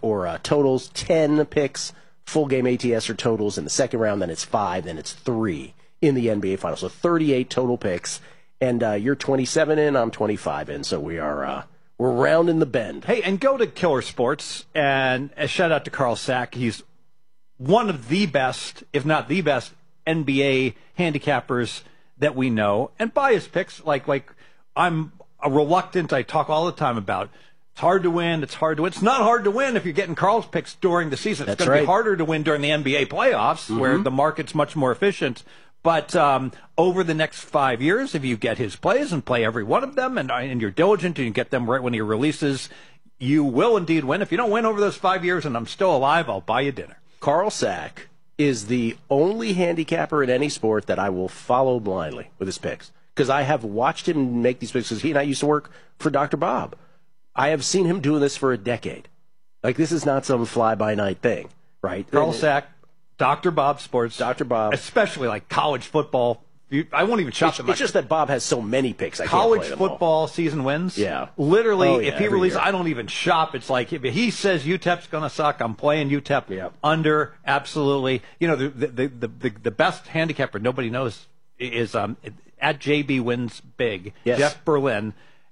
or totals, 10 picks, full game ATS or totals in the second round, then it's 5, then it's 3 in the NBA Finals. So 38 total picks, and you're 27 in, I'm 25 in, so we're rounding the bend. Hey, and go to Killer Sports, and a shout out to Carl Sack. He's one of the best, if not the best, NBA handicappers that we know. And buy his picks, like I'm reluctant, I talk all the time about. It's hard to win. It's hard to win. It's not hard to win if you're getting Carl's picks during the season. It's going to be harder to win during the NBA playoffs, where the market's much more efficient. But over the next 5 years, if you get his plays and play every one of them, and you're diligent and you get them right when he releases, you will indeed win. If you don't win over those 5 years and I'm still alive, I'll buy you dinner. Carl Sack is the only handicapper in any sport that I will follow blindly with his picks, because I have watched him make these picks, because he and I used to work for Dr. Bob. I have seen him doing this for a decade. Like, this is not some fly-by-night thing, right? Carl Sack, Dr. Bob Sports. Dr. Bob. Especially like college football. I won't even shop them. It's just that Bob has so many picks. College football season wins. Yeah. Literally, if he releases, I don't even shop. It's like, if he says UTEP's going to suck, I'm playing UTEP under, absolutely. You know, the best handicapper nobody knows is at JB Wins Big, Jeff Berlin.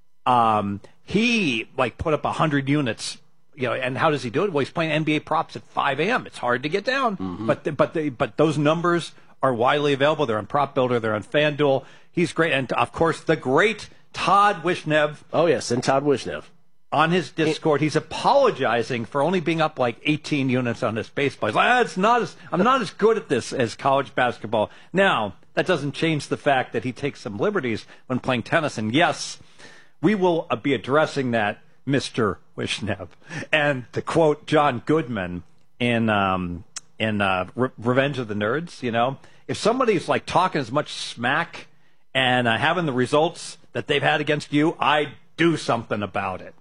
He put up 100 units. You know, and how does he do it? Well, he's playing NBA props at 5 a.m. It's hard to get down, but those numbers are widely available. They're on Prop Builder. They're on FanDuel. He's great, and of course, the great Todd Wishnev. Oh yes, and Todd Wishnev on his Discord, he's apologizing for only being up 18 units on his baseball. He's like, I'm not as good at this as college basketball. Now, that doesn't change the fact that he takes some liberties when playing tennis, and yes, we will be addressing that, Mr. Wishnev. And to quote John Goodman in Revenge of the Nerds, you know, if somebody's talking as much smack and having the results that they've had against you, I do something about it.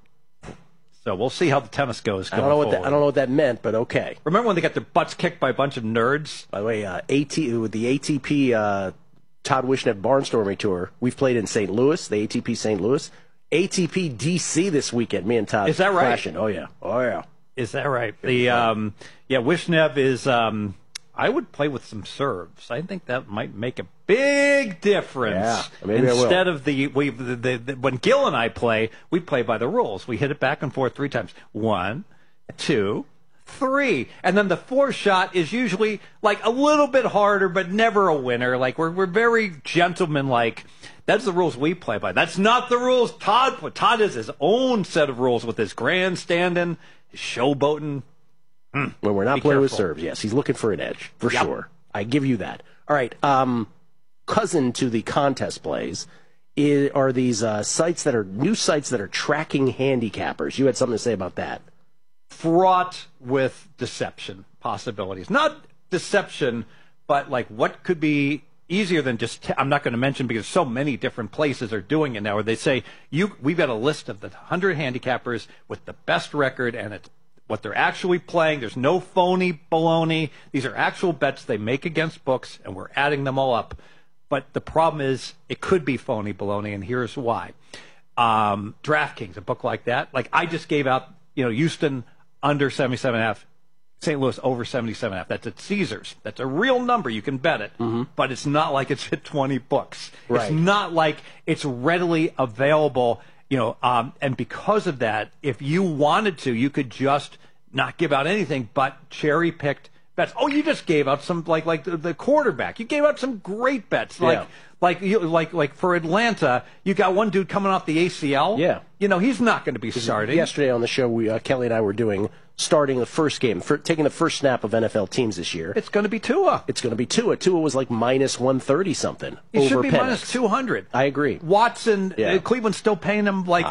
So we'll see how the tennis goes. I don't know what that meant, but okay. Remember when they got their butts kicked by a bunch of nerds? By the way, with the ATP Todd Wishnev Barnstorming Tour, we've played in St. Louis, the ATP St. Louis. ATP DC this weekend. Me and Todd. Is that right? Crashing. Oh yeah. Is that right? Wishnev is. I would play with some serves. I think that might make a big difference. Yeah, maybe Instead of when Gil and I play, we play by the rules. We hit it back and forth 3 times. 1, 2, 3, and then the 4th shot is usually a little bit harder, but never a winner. We're very gentlemanlike. That's the rules we play by. That's not the rules Todd put. Todd has his own set of rules with his grandstanding, his showboating. When we're not playing with serves, yes, he's looking for an edge for sure. I give you that. All right, cousin to the contest plays are these new sites that are tracking handicappers. You had something to say about that. Fraught with deception possibilities. Not deception, but what could be easier than just, I'm not going to mention because so many different places are doing it now, where they say, we've got a list of the 100 handicappers with the best record, and it's what they're actually playing. There's no phony baloney. These are actual bets they make against books, and we're adding them all up. But the problem is, it could be phony baloney, and here's why. DraftKings, a book like that, I just gave out, Houston under 77.5, St. Louis over 77.5. That's at Caesars. That's a real number. You can bet it. But it's not like it's at 20 books. Right. It's not like it's readily available. And because of that, if you wanted to, you could just not give out anything but cherry-picked bets. Oh, you just gave out some like the quarterback. You gave out some great bets. Like for Atlanta, you got one dude coming off the ACL. Yeah. He's not going to be starting. Yesterday on the show, Kelly and I were doing starting the first game, taking the first snap of NFL teams this year. It's going to be Tua. Tua was minus 130 something. He should be Penix. minus 200. I agree. Watson, Cleveland's still paying him those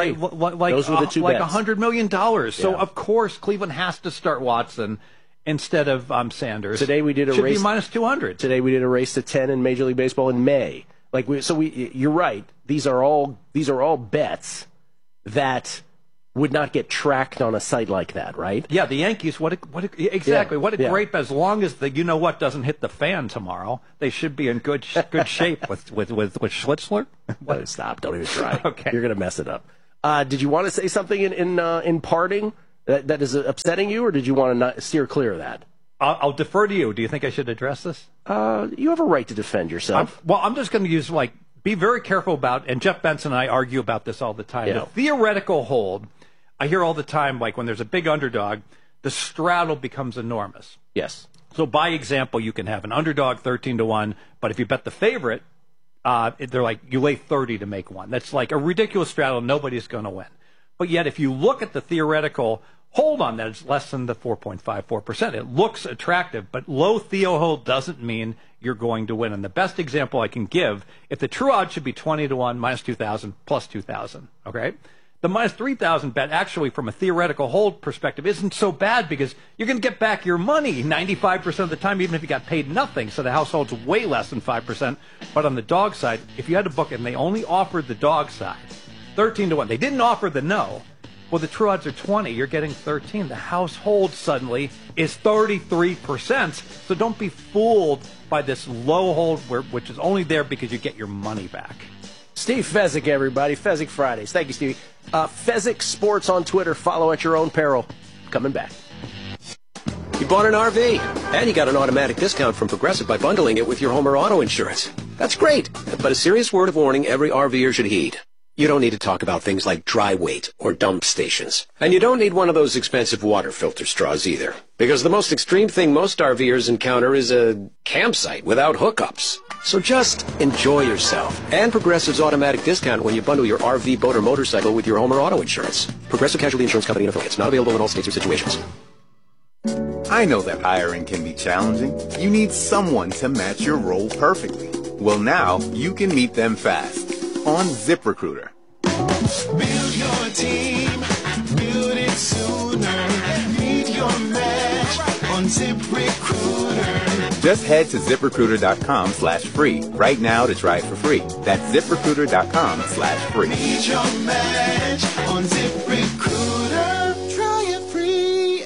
were the two bets. $100 million. So of course Cleveland has to start Watson instead of Sanders. Today we did a should race. Be minus 200. Today we did a race to 10 in Major League Baseball in May. You're right. These are all bets that would not get tracked on a site like that, right? Yeah, the Yankees. What a great bet. As long as the doesn't hit the fan tomorrow, they should be in good shape with Schlitzler. Stop! Don't even try. Okay, you're gonna mess it up. Did you want to say something in parting? That is upsetting you, or did you want to not steer clear of that? I'll defer to you. Do you think I should address this? You have a right to defend yourself. I'm just going to use, be very careful about, and Jeff Benson and I argue about this all the time. Yeah. The theoretical hold, I hear all the time, when there's a big underdog, the straddle becomes enormous. Yes. So by example, you can have an underdog 13-1, but if you bet the favorite, they're like, you lay 30 to make one. That's like a ridiculous straddle. Nobody's going to win. But yet, if you look at the theoretical hold on that, it's less than the 4.54%. It looks attractive, but low theo hold doesn't mean you're going to win. And the best example I can give, if the true odds should be 20-1, minus 2,000, plus 2,000, okay? The minus 3,000 bet actually from a theoretical hold perspective isn't so bad because you're going to get back your money 95% of the time, even if you got paid nothing. So the household's way less than 5%. But on the dog side, if you had to book it and they only offered the dog side, 13-1, they didn't offer the no. Well, the true odds are 20. You're getting 13. The household suddenly is 33%. So don't be fooled by this low hold, which is only there because you get your money back. Steve Fezzik, everybody. Fezzik Fridays. Thank you, Stevie. Fezzik Sports on Twitter. Follow at your own peril. Coming back. You bought an RV, and you got an automatic discount from Progressive by bundling it with your home or auto insurance. That's great, but a serious word of warning every RVer should heed. You don't need to talk about things like dry weight or dump stations. And you don't need one of those expensive water filter straws either. Because the most extreme thing most RVers encounter is a campsite without hookups. So just enjoy yourself. And Progressive's automatic discount when you bundle your RV, boat, or motorcycle with your home or auto insurance. Progressive Casualty Insurance Company and affiliates. Not available in all states or situations. I know that hiring can be challenging. You need someone to match your role perfectly. Well, now you can meet them fast on ZipRecruiter. Build your team, build it sooner. Meet your match on ZipRecruiter. Just head to ZipRecruiter.com/free right now to try it for free. That's ZipRecruiter.com/free. Meet your match on ZipRecruiter. Try it free.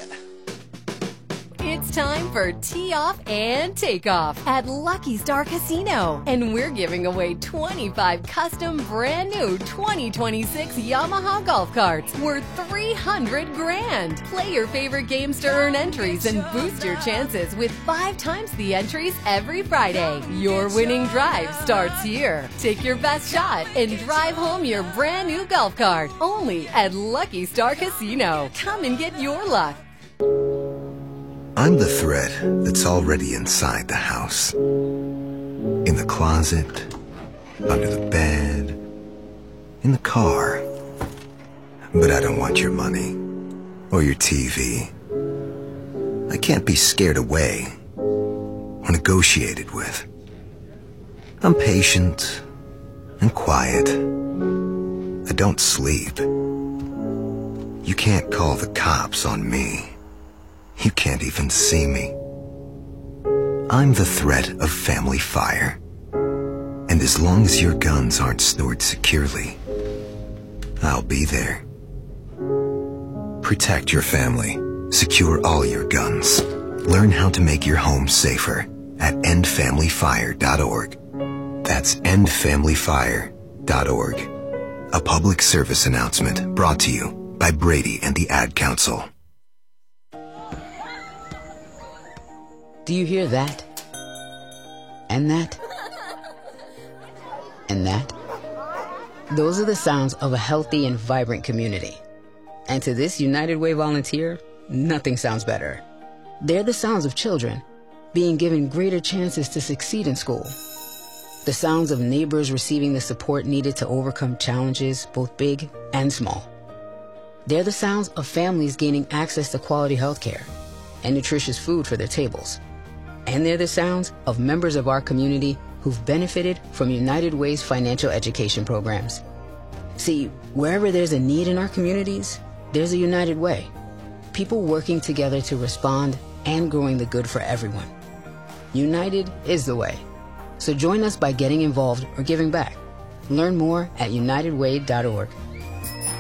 It's time for Tee Off and Takeoff at Lucky Star Casino. And we're giving away 25 custom brand new 2026 Yamaha golf carts worth $300 grand. Play your favorite games to earn entries and boost your chances with 5 times the entries every Friday. Your winning drive starts here. Take your best shot and drive home your brand new golf cart. Only at Lucky Star Casino. Come and get your luck. I'm the thread that's already inside the house. In the closet, under the bed, in the car. But I don't want your money or your TV. I can't be scared away or negotiated with. I'm patient and quiet. I don't sleep. You can't call the cops on me. You can't even see me. I'm the threat of family fire. And as long as your guns aren't stored securely, I'll be there. Protect your family. Secure all your guns. Learn how to make your home safer at endfamilyfire.org. That's endfamilyfire.org. A public service announcement brought to you by Brady and the Ad Council. Do you hear that? And that? And that? Those are the sounds of a healthy and vibrant community. And to this United Way volunteer, nothing sounds better. They're the sounds of children being given greater chances to succeed in school. The sounds of neighbors receiving the support needed to overcome challenges, both big and small. They're the sounds of families gaining access to quality health care and nutritious food for their tables. And they're the sounds of members of our community who've benefited from United Way's financial education programs. See, wherever there's a need in our communities, there's a United Way. People working together to respond and growing the good for everyone. United is the way. So join us by getting involved or giving back. Learn more at unitedway.org.